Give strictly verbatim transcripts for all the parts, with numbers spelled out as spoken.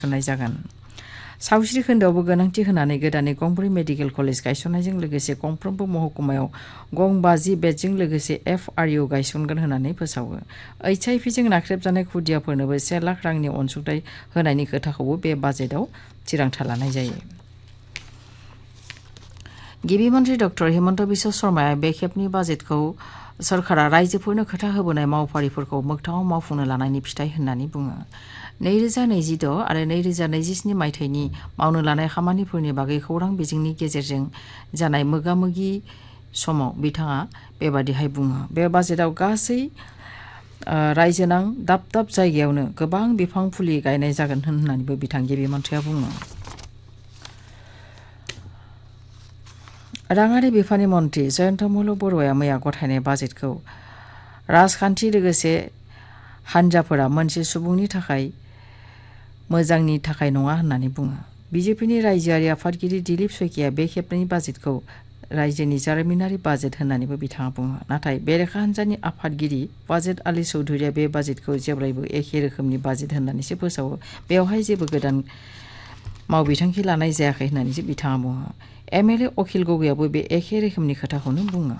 होनाय जागोन। सावस्रि खोन्दोआवबो गोनांथि होनानै गोदानै गंब्रै मेडिकेल कलेज गायसननायजों लोगोसे गंफ्रोमबो महकुमायाव गं बाजि बेडजों लोगोसे एफ आर इउ गायसनगोन होननानै फोसावो। एइच आइ भि जों नाख्रेबजानाय खुदियाफोरनोबो से लाख रांनि अनसुंथाइ होनायनि खोथाखौबो बे बाजेटआव थिरांथा लानाय जायो। गिबि मन्त्रि डक्टर हिमन्त बिश्व शर्माया बे खेबनि बाजेटखौ सरकारा रायजोफोरनो खोथा होबोनाय मावफारिफोरखौ मोगथाङाव मावफुंनो लानायनि फिथाइ होननानै बुङो। नैरोजा नैजिद' आरो नैरोजा नैजिस्नि मायथाइनि मावनो लानाय खामानिफोरनि बागै खौरां बिजोंनि गेजेरजों जानाय मोगा-मोगि समाव बिथाङा बेबादिहाय बुङो। बे बाजेटआव गासै रायजोनां दाब दाब जायगायावनो गोबां बिफां फुलि गायनाय जागोन होननानैबो बिथां गिबि मन्थ्रिया बुङो। राङारि बिफाननि मन्त्रि जयन्तमल बरुवाया मैया गथायनाय बाजेटखौ राजखान्थि लोगोसे हानजाफोरा मोनसे सुबुंनि थाखाय मोजांनि थाखाय नङा होननानै बुङो। बिजेपिनि रायजोआरि आफादगिरि दिलीप शइकिया बे खेबनि बाजेटखौ रायजोनि जारिमिनारि बाजेट होननानैबो बिथाङा बुङो। नाथाय बेरेखा हान्जानि आफादगिरि वाजेद आली चौधुरीया बे बाजेटखौ जेब्लायबो एखे रोखोमनि बाजेट होननानैसो फोसावो। बेवहाय जेबो गोदान मावबिथांखि लानाय जायाखै होननानैसो बिथाङा बुङो। एम एल ए अखिल गगैयाबो बे एखे रोखोमनि खोथाखौनो बुङो।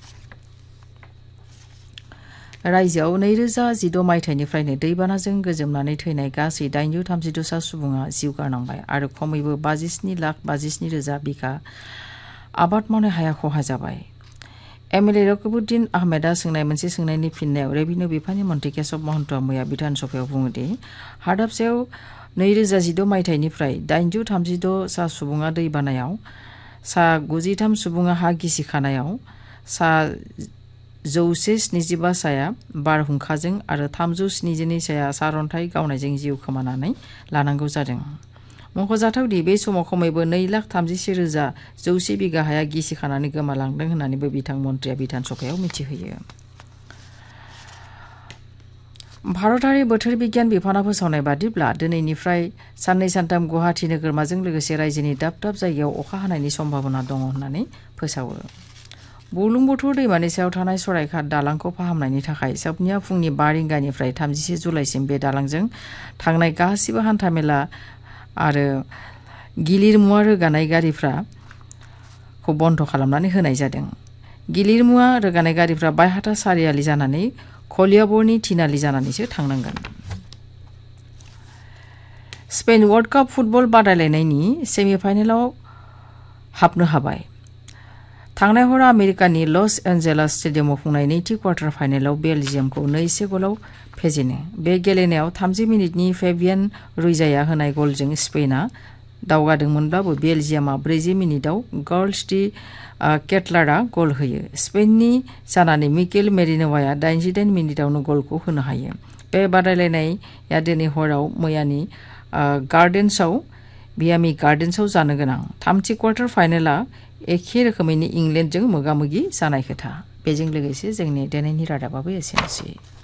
रायजोआव नैरोजा जिद' मायथाइनिफ्रायनो दैबानाजों गोजोमनानै थैनाय गासै दाइनजौ थामजिद' सा सुबुङा जिउ गारनांबाय आरो खमैबो बाजिस्नि लाख बाजिस्नि रोजा बिघा आबाद मावनो हाया खहा जाबाय। एम एल ए रकिबुद्दिन आहमेदा सोंनाय मोनसे सोंनायनि फिननायाव रेभिनिउ बिफाननि मन्त्रि केशव महन्तआ मैया बिधान सभायाव बुङोदि हादाबसायाव नैरोजा जिद' मायथाइनिफ्राय दाइनजौ थामजिद' सा सुबुङा दैबानायाव, सा गुजिथाम सुबुङा हा गिसिखानायाव, सा जौसे स्निजिबा साया बारहुंखाजों आरो थामजौ स्निजिनै साया सारन्थाइ गावनायजों जिउ खोमानानै लानांगौ जादों। मख'जाथावदि बे समाव खमैबो नै लाख थामजिसे रोजा जौसे बिघा हाया गिसिखानानै गोमालांदों होननानैबो बिथां मन्त्रिया बिधान सभायाव मिथिहोयो। भारतारि बोथोर बिगियान बिफाना फोसावनाय बादिब्ला दिनैनिफ्राय साननै सानथाम गुवाहाटी नोगोरमाजों लोगोसे रायजोनि दाब दाब जायगायाव अखा हानायनि सम्भावना दङ होननानै फोसावो। बुरलुंबुथुर दैमानि सायाव थानाय सरायघाट दालांखौ फाहामनायनि थाखाय सबनिया फुंनि बा रिंगानिफ्राय थामजिसे जुलाइसिम बे दालांजों थांनाय गासिबो हान्थामेला आरो गिलिर मुवा रोगानाय गारिफ्रा खौ बन्द' खालामनानै होनाय जादों। गिलिर मुवा रोगानाय गारिफ्रा बायहाथा सारियालि जानानै कलियाबरनि थिनालि जानानैसो थांनांगोन। स्पेन वर्ल्ड काप फुटबल बादायलायनायनि सेमिफाइनेलाव हाबनो हाबाय। थांनाय हराव आमेरिकानि लस एन्जेलास स्टेडियामाव खुंनाय नैथि क्वार्टार फाइनेलाव बेलजियामखौ नै से गलाव फेजेनो। बे गेलेनायाव थामजि मिनिटनि फेबियान रुइजाया होनाय गलजों स्पेनआ दावगादोंमोनब्लाबो बेलजियामआ ब्रैजि मिनिटआव गार्लस्टी केटलारआ गल होयो। स्पेननि जानानै मिकेल मेरिनोवाया दाइनजिदाइन मिनिटआवनो गलखौ होनो हायो। बे बादायलायनाया दिनै हराव मैयानि गार्डेन्सआव मियामी गार्डेन्सआव जानो गोनां। थामथि क्वार्टार फाइनेलआ एखे रोखोमैनो इंलेन्डजों मोगा-मोगि जानाय खोथा। बेजों लोगोसे जोंनि दिनैनि रादाबाबो एसेनोसै।